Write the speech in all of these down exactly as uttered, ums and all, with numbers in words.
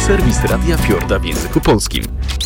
Serwis Radia Fiorda w języku polskim.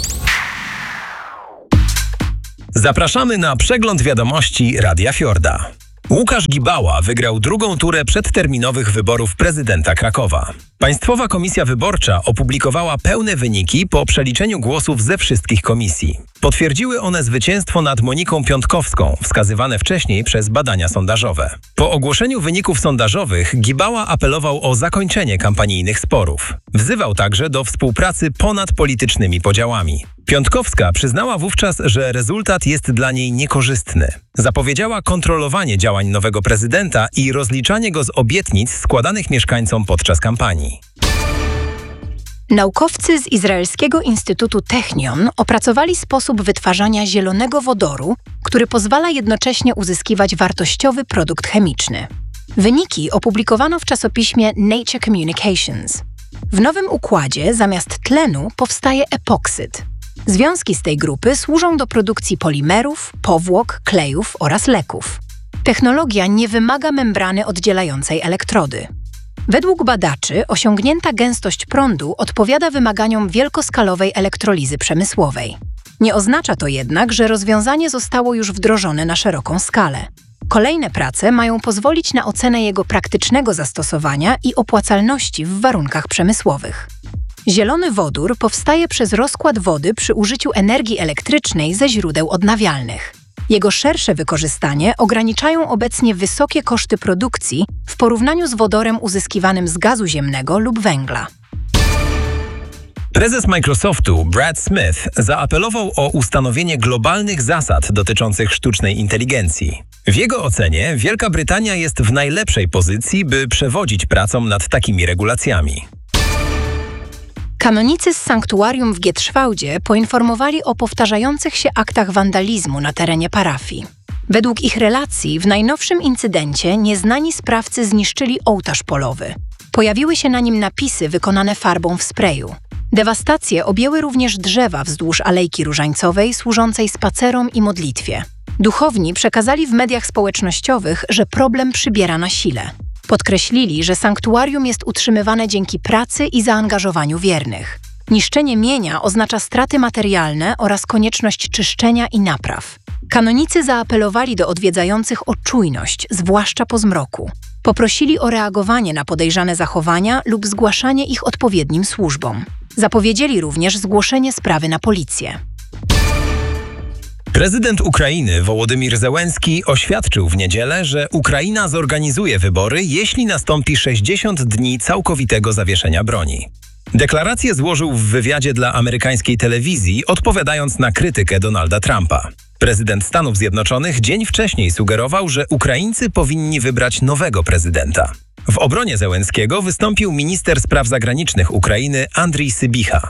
Zapraszamy na przegląd wiadomości Radia Fiorda. Łukasz Gibała wygrał drugą turę przedterminowych wyborów prezydenta Krakowa. Państwowa Komisja Wyborcza opublikowała pełne wyniki po przeliczeniu głosów ze wszystkich komisji. Potwierdziły one zwycięstwo nad Moniką Piątkowską, wskazywane wcześniej przez badania sondażowe. Po ogłoszeniu wyników sondażowych Gibała apelował o zakończenie kampanijnych sporów. Wzywał także do współpracy ponad politycznymi podziałami. Piątkowska przyznała wówczas, że rezultat jest dla niej niekorzystny. Zapowiedziała kontrolowanie działań nowego prezydenta i rozliczanie go z obietnic składanych mieszkańcom podczas kampanii. Naukowcy z izraelskiego Instytutu Technion opracowali sposób wytwarzania zielonego wodoru, który pozwala jednocześnie uzyskiwać wartościowy produkt chemiczny. Wyniki opublikowano w czasopiśmie Nature Communications. W nowym układzie zamiast tlenu powstaje epoksyd. Związki z tej grupy służą do produkcji polimerów, powłok, klejów oraz leków. Technologia nie wymaga membrany oddzielającej elektrody. Według badaczy osiągnięta gęstość prądu odpowiada wymaganiom wielkoskalowej elektrolizy przemysłowej. Nie oznacza to jednak, że rozwiązanie zostało już wdrożone na szeroką skalę. Kolejne prace mają pozwolić na ocenę jego praktycznego zastosowania i opłacalności w warunkach przemysłowych. Zielony wodór powstaje przez rozkład wody przy użyciu energii elektrycznej ze źródeł odnawialnych. Jego szersze wykorzystanie ograniczają obecnie wysokie koszty produkcji w porównaniu z wodorem uzyskiwanym z gazu ziemnego lub węgla. Prezes Microsoftu Brad Smith zaapelował o ustanowienie globalnych zasad dotyczących sztucznej inteligencji. W jego ocenie Wielka Brytania jest w najlepszej pozycji, by przewodzić pracom nad takimi regulacjami. Kanonicy z sanktuarium w Gietrzwałdzie poinformowali o powtarzających się aktach wandalizmu na terenie parafii. Według ich relacji w najnowszym incydencie nieznani sprawcy zniszczyli ołtarz polowy. Pojawiły się na nim napisy wykonane farbą w sprayu. Dewastacje objęły również drzewa wzdłuż Alejki Różańcowej służącej spacerom i modlitwie. Duchowni przekazali w mediach społecznościowych, że problem przybiera na sile. Podkreślili, że sanktuarium jest utrzymywane dzięki pracy i zaangażowaniu wiernych. Niszczenie mienia oznacza straty materialne oraz konieczność czyszczenia i napraw. Kanonicy zaapelowali do odwiedzających o czujność, zwłaszcza po zmroku. Poprosili o reagowanie na podejrzane zachowania lub zgłaszanie ich odpowiednim służbom. Zapowiedzieli również zgłoszenie sprawy na policję. Prezydent Ukrainy Wołodymir Zełenski oświadczył w niedzielę, że Ukraina zorganizuje wybory, jeśli nastąpi sześćdziesiąt dni całkowitego zawieszenia broni. Deklarację złożył w wywiadzie dla amerykańskiej telewizji, odpowiadając na krytykę Donalda Trumpa. Prezydent Stanów Zjednoczonych dzień wcześniej sugerował, że Ukraińcy powinni wybrać nowego prezydenta. W obronie Zełenskiego wystąpił minister spraw zagranicznych Ukrainy Andrii Sybicha.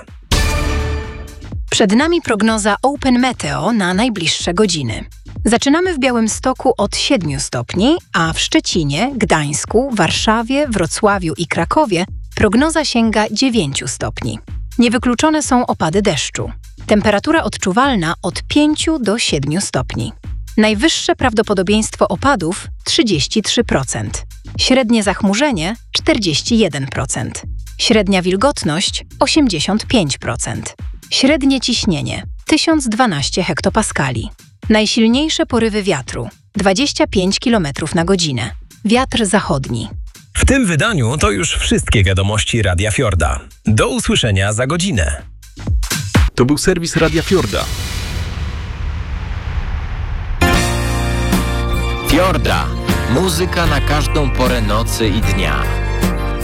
Przed nami prognoza Open Meteo na najbliższe godziny. Zaczynamy w Białymstoku od siedmiu stopni, a w Szczecinie, Gdańsku, Warszawie, Wrocławiu i Krakowie prognoza sięga dziewięciu stopni. Niewykluczone są opady deszczu. Temperatura odczuwalna od pięciu do siedmiu stopni. Najwyższe prawdopodobieństwo opadów trzydzieści trzy procent. Średnie zachmurzenie czterdzieści jeden procent. Średnia wilgotność osiemdziesiąt pięć procent. Średnie ciśnienie tysiąc dwanaście hektopaskali. Najsilniejsze porywy wiatru dwadzieścia pięć kilometrów na godzinę. Wiatr zachodni. W tym wydaniu to już wszystkie wiadomości Radia Fiorda. Do usłyszenia za godzinę. To był serwis Radia Fiorda. Fiorda. Muzyka na każdą porę nocy i dnia.